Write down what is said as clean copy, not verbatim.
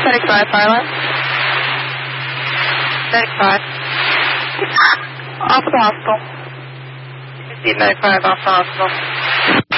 35, pilot. 35. Off the hospital. 95 off the hospital.